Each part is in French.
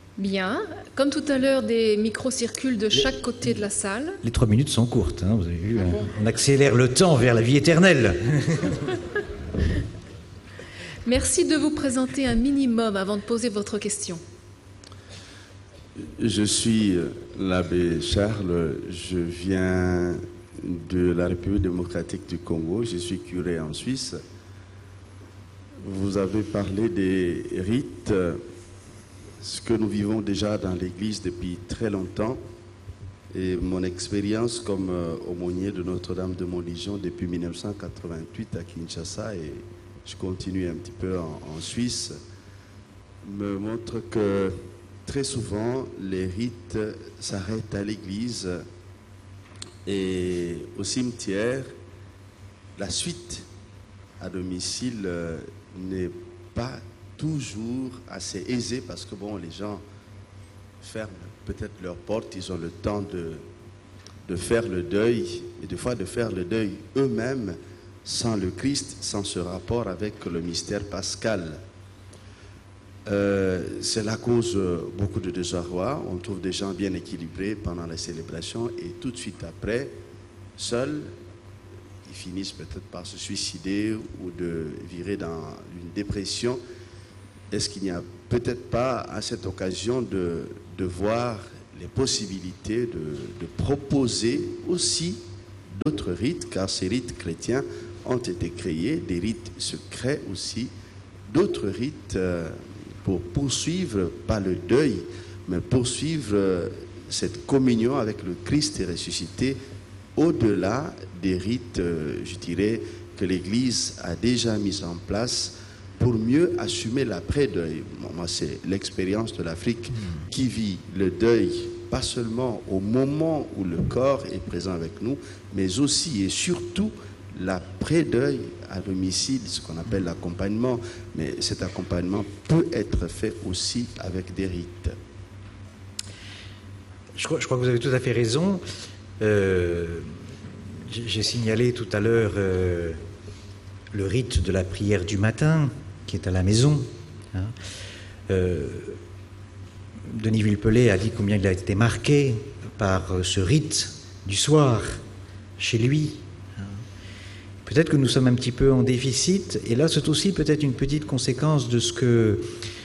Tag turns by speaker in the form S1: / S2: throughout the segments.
S1: Bien. Comme tout à l'heure, des micros circulent de chaque côté de la salle.
S2: Les 3 minutes sont courtes, hein, vous avez vu, on accélère le temps vers la vie éternelle.
S1: Merci de vous présenter un minimum avant de poser votre question.
S3: Je suis l'abbé Charles, je viens de la République démocratique du Congo, je suis curé en Suisse. Vous avez parlé des rites, ce que nous vivons déjà dans l'Église depuis très longtemps. Et mon expérience comme aumônier de Notre-Dame de Montlégion depuis 1988 à Kinshasa, et je continue un petit peu en Suisse, me montre que très souvent les rites s'arrêtent à l'église et au cimetière. La suite à domicile n'est pas toujours assez aisée parce que bon, les gens ferment peut-être leurs portes, ils ont le temps de faire le deuil et des fois de faire le deuil eux-mêmes sans le Christ, sans ce rapport avec le mystère pascal. Cela cause beaucoup de désarroi. On trouve des gens bien équilibrés pendant la célébration et tout de suite après, seuls, ils finissent peut-être par se suicider ou de virer dans une dépression. Est-ce qu'il n'y a peut-être pas à cette occasion de voir les possibilités de proposer aussi d'autres rites, car ces rites chrétiens ont été créés, des rites secrets aussi, d'autres rites pour poursuivre, pas le deuil, mais poursuivre cette communion avec le Christ ressuscité au-delà des rites, je dirais, que l'Église a déjà mis en place pour mieux assumer l'après-deuil. Moi, c'est l'expérience de l'Afrique qui vit le deuil, pas seulement au moment où le corps est présent avec nous, mais aussi et surtout l'après-deuil à domicile, ce qu'on appelle l'accompagnement. Mais cet accompagnement peut être fait aussi avec des rites.
S2: Je crois que vous avez tout à fait raison. J'ai signalé tout à l'heure le rite de la prière du matin, qui est à la maison. Hein. Denis Villepelet a dit combien il a été marqué par ce rite du soir, chez lui. Peut-être que nous sommes un petit peu en déficit, et là c'est aussi peut-être une petite conséquence de ce que...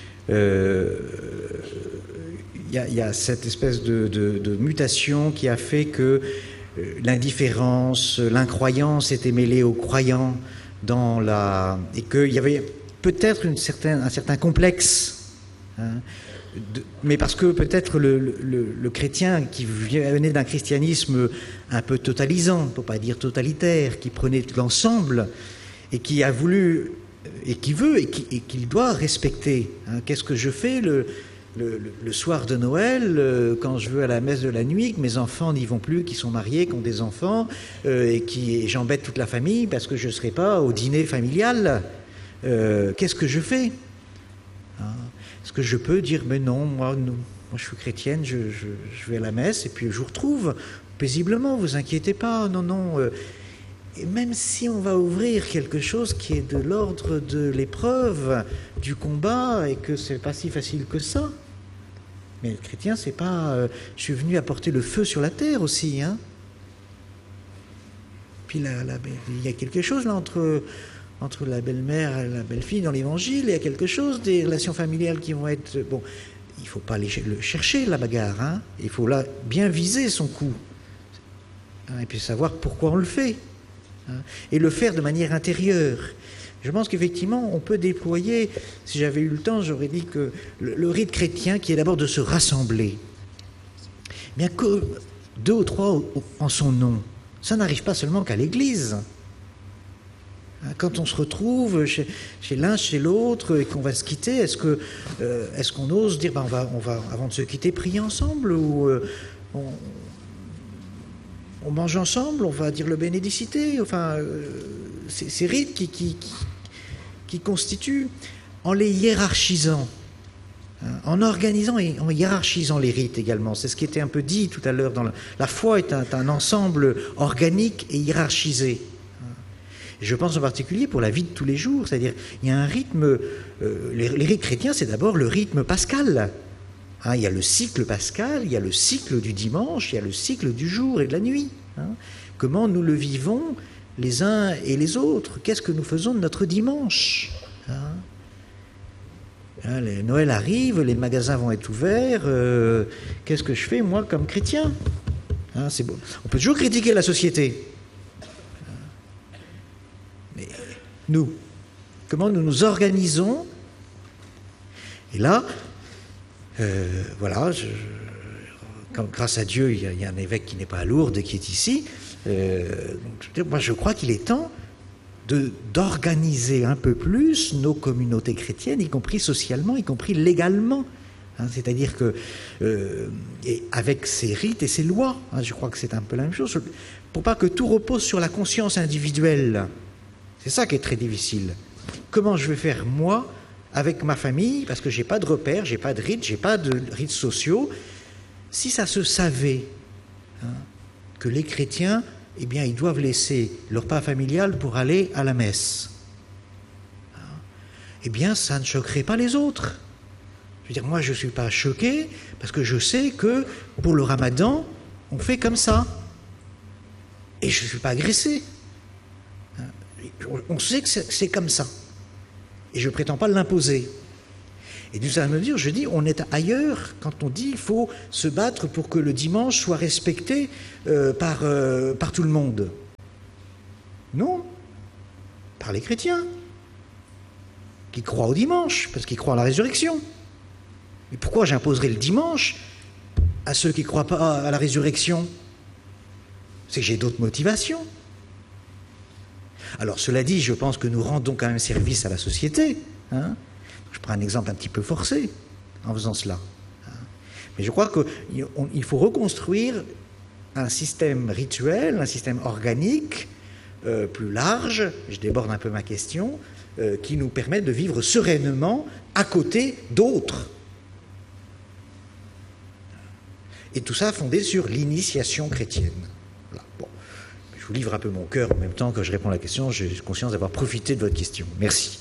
S2: Il y a cette espèce de mutation qui a fait que l'indifférence, l'incroyance était mêlée aux croyants et qu'il y avait peut-être un certain complexe, hein, mais parce que peut-être le chrétien qui venait d'un christianisme un peu totalisant, pour pas dire totalitaire, qui prenait l'ensemble et qui a voulu et qui veut et qu'il doit respecter. Hein, qu'est-ce que je fais le soir de Noël, quand je veux à la messe de la nuit, que mes enfants n'y vont plus, qui sont mariés, qui ont des enfants, et j'embête toute la famille parce que je ne serai pas au dîner familial. Qu'est-ce que je fais? Est-ce que je peux dire, mais non, moi je suis chrétienne, je vais à la messe, et puis je vous retrouve paisiblement, vous inquiétez pas, non. Et même si on va ouvrir quelque chose qui est de l'ordre de l'épreuve, du combat, et que c'est pas si facile que ça. Mais le chrétien, c'est pas... je suis venu apporter le feu sur la terre aussi, hein. Puis il y a quelque chose là entre la belle-mère et la belle-fille dans l'évangile, il y a quelque chose des relations familiales qui vont être... Bon, il ne faut pas aller le chercher, la bagarre, hein. Il faut là bien viser son coup. Hein, et puis savoir pourquoi on le fait. Hein, et le faire de manière intérieure. Je pense qu'effectivement, on peut déployer, si j'avais eu le temps, j'aurais dit que le rite chrétien, qui est d'abord de se rassembler, bien que 2 ou 3 en son nom, ça n'arrive pas seulement qu'à l'Église. Quand on se retrouve chez l'un, chez l'autre, et qu'on va se quitter, est-ce qu'on ose dire, on va, avant de se quitter, prier ensemble, ou on mange ensemble, on va dire le Bénédicité, enfin, ces rites qui constituent, en les hiérarchisant, en organisant et en hiérarchisant les rites également. C'est ce qui était un peu dit tout à l'heure. La foi est un ensemble organique et hiérarchisé. Je pense en particulier pour la vie de tous les jours, c'est-à-dire il y a un rythme, les rites chrétiens, c'est d'abord le rythme pascal. Hein, il y a le cycle pascal, il y a le cycle du dimanche, il y a le cycle du jour et de la nuit. Hein. Comment nous le vivons les uns et les autres? Qu'est-ce que nous faisons de notre dimanche? Hein. Noël arrive, les magasins vont être ouverts. Qu'est-ce que je fais, moi, comme chrétien? Hein, c'est bon. On peut toujours critiquer la société. Mais nous, comment nous nous organisons? Et là, voilà, grâce à Dieu, il y a un évêque qui n'est pas à Lourdes, qui est ici. Donc, moi, je crois qu'il est temps d'organiser un peu plus nos communautés chrétiennes, y compris socialement, y compris légalement. Hein, c'est-à-dire que, et avec ses rites et ses lois, hein, je crois que c'est un peu la même chose, pour pas que tout repose sur la conscience individuelle. C'est ça qui est très difficile. Comment je vais faire, moi, avec ma famille, parce que j'ai pas de repères, j'ai pas de rites sociaux. Si ça se savait, hein, que les chrétiens, eh bien, ils doivent laisser leur repas familial pour aller à la messe, hein, eh bien, ça ne choquerait pas les autres. Je veux dire, moi, je ne suis pas choqué, parce que je sais que, pour le ramadan, on fait comme ça. Et je ne suis pas agressé. On sait que c'est comme ça. Et je ne prétends pas l'imposer. Et d'une certaine mesure, je dis, on est ailleurs quand on dit qu'il faut se battre pour que le dimanche soit respecté par tout le monde. Non, par les chrétiens, qui croient au dimanche, parce qu'ils croient à la résurrection. Mais pourquoi j'imposerais le dimanche à ceux qui ne croient pas à la résurrection? C'est que j'ai d'autres motivations. Alors, cela dit, je pense que nous rendons quand même service à la société. Hein. Je prends un exemple un petit peu forcé en faisant cela. Hein. Mais je crois qu'il faut reconstruire un système rituel, un système organique, plus large, je déborde un peu ma question, qui nous permet de vivre sereinement à côté d'autres. Et tout ça fondé sur l'initiation chrétienne. Voilà. Bon. Je vous livre un peu mon cœur en même temps que je réponds à la question. J'ai conscience d'avoir profité de votre question. Merci.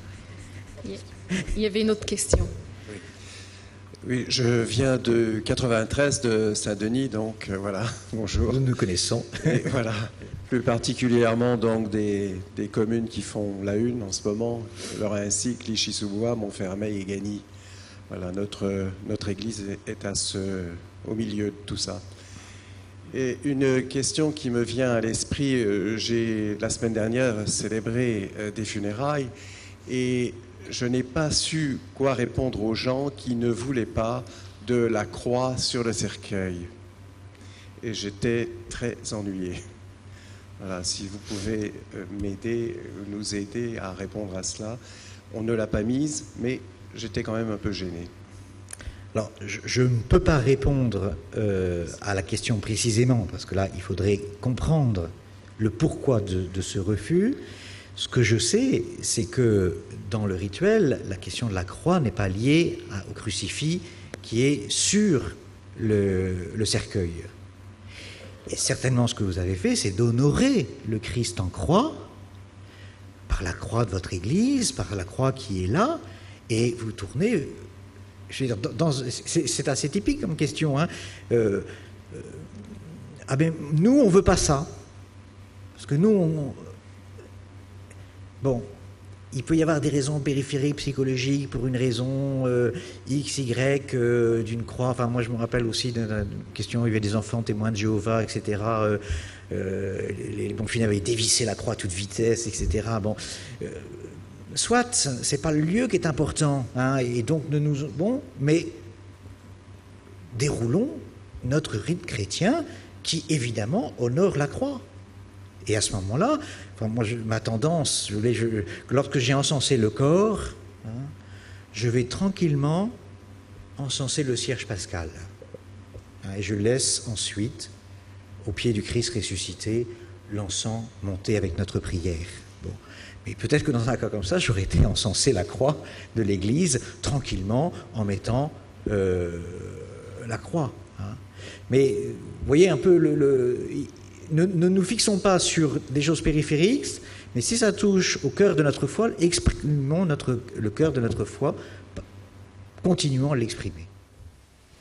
S1: Il y avait une autre question.
S4: Oui, je viens de 93 de Saint-Denis, donc voilà, bonjour.
S2: Nous nous connaissons.
S4: Et voilà, plus particulièrement donc des communes qui font la une en ce moment, Lorrain-Ainsi, Clichy-sous-Bois, Montfermeil et Gagny. Voilà, notre église est au milieu de tout ça. Et une question qui me vient à l'esprit, j'ai la semaine dernière célébré des funérailles et je n'ai pas su quoi répondre aux gens qui ne voulaient pas de la croix sur le cercueil. Et j'étais très ennuyé. Voilà, si vous pouvez m'aider, nous aider à répondre à cela. On ne l'a pas mise, mais j'étais quand même un peu gêné.
S2: Alors, je ne peux pas répondre à la question précisément, parce que là, il faudrait comprendre le pourquoi de ce refus. Ce que je sais, c'est que dans le rituel, la question de la croix n'est pas liée au crucifix qui est sur le cercueil. Et certainement, ce que vous avez fait, c'est d'honorer le Christ en croix, par la croix de votre Église, par la croix qui est là, et vous tournez... Je veux dire, c'est assez typique comme question. Hein. Ah ben, nous, on ne veut pas ça. Parce que nous, bon, il peut y avoir des raisons périphériques, psychologiques, pour une raison X, Y, d'une croix. Enfin, moi, je me rappelle aussi d'une question, il y avait des enfants témoins de Jéhovah, etc. Les bons filles avaient dévissé la croix à toute vitesse, etc. Bon... Soit, ce n'est pas le lieu qui est important, hein, et donc mais déroulons notre rite chrétien qui, évidemment, honore la croix. Et à ce moment-là, enfin, moi, ma tendance, lorsque j'ai encensé le corps, hein, je vais tranquillement encenser le cierge pascal. Hein, et je laisse ensuite, au pied du Christ ressuscité, l'encens monter avec notre prière. Bon. Mais peut-être que dans un cas comme ça, j'aurais été encensé la croix de l'Église tranquillement en mettant la croix. Hein. Mais vous voyez un peu, ne nous fixons pas sur des choses périphériques, mais si ça touche au cœur de notre foi, exprimons le cœur de notre foi, continuons à l'exprimer.